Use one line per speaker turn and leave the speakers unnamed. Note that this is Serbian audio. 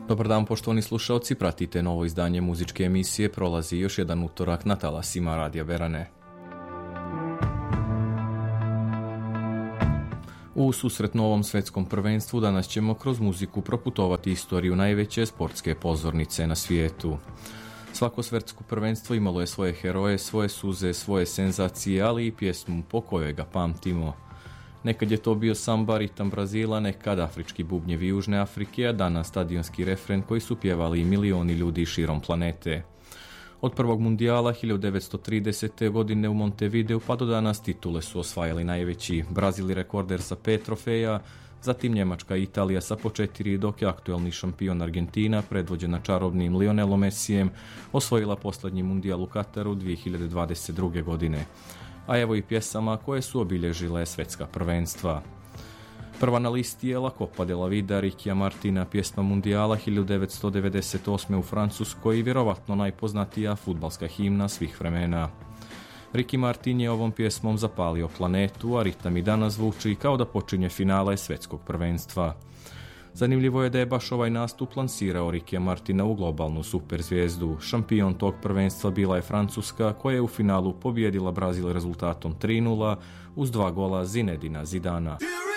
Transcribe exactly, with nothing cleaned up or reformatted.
Dobar dan, poštovani slušalci, pratite novo izdanje muzičke emisije Prolazi još jedan utorak na talasima Radija Berane. U susret novom svetskom prvenstvu danas ćemo kroz muziku proputovati istoriju najveće sportske pozornice na svijetu. Svako svetsko prvenstvo imalo je svoje heroje, svoje suze, svoje senzacije, ali i pjesmu po kojoj ga pamtimo. Nekad je to bio samba, ritam Brazila, nekad afrički bubnjevi Južne Afrike, a danas stadionski refren koji su pjevali milioni ljudi širom planete. Od prvog mundijala hiljadu devetsto tridesete. godine u Montevideu pa do danas titule su osvajali najveći. Brazil i rekorder sa pet trofeja, zatim Njemačka i Italija sa po četiri, dok je aktuelni šampion Argentina, predvođena čarobnim Lionelom Messijem, osvojila posljednji mundijal u Kataru dvije hiljade dvadeset druge. godine. A evo i pjesama koje su obilježile svetska prvenstva. Prva na listi je La Copa de la Vida Rickyja Martina, pjesma mundijala hiljadu devetsto devedeset osme. u Francuskoj i vjerovatno najpoznatija fudbalska himna svih vremena. Ricky Martin je ovom pjesmom zapalio planetu, a ritam i danas zvuči kao da počinje finale svetskog prvenstva. Zanimljivo je da je baš ovaj nastup lansirao Rickyja Martina u globalnu superzvijezdu. Šampion tog prvenstva bila je Francuska, koja je u finalu pobijedila Brazil rezultatom tri nula uz dva gola Zinedina Zidana.